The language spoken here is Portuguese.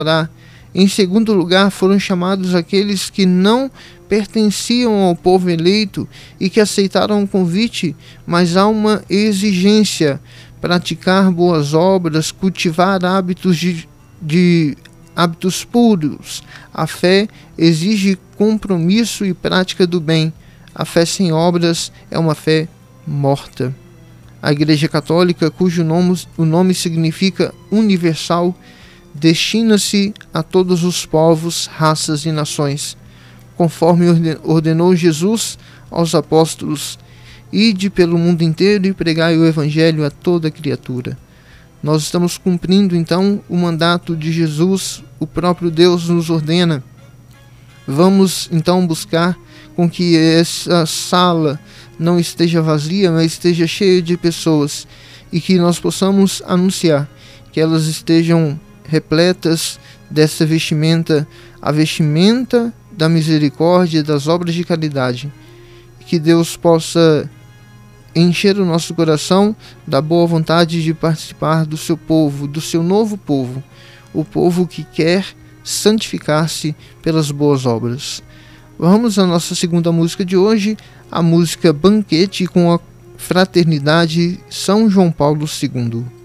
orar. Em segundo lugar, foram chamados aqueles que não pertenciam ao povo eleito e que aceitaram o convite, mas há uma exigência: praticar boas obras, cultivar hábitos puros. A fé exige compromisso e prática do bem. A fé sem obras é uma fé morta. A Igreja Católica, cujo nome significa universal, destina-se a todos os povos, raças e nações, conforme ordenou Jesus aos apóstolos: ide pelo mundo inteiro e pregai o Evangelho a toda criatura. Nós estamos cumprindo então o mandato de Jesus, o próprio Deus nos ordena. Vamos então buscar com que essa sala não esteja vazia, mas esteja cheia de pessoas, e que nós possamos anunciar que elas estejam repletas dessa vestimenta, a vestimenta da misericórdia e das obras de caridade. Que Deus possa encher o nosso coração da boa vontade de participar do seu povo, do seu novo povo, o povo que quer santificar-se pelas boas obras. Vamos à nossa segunda música de hoje, a música Banquete, com a Fraternidade São João Paulo II.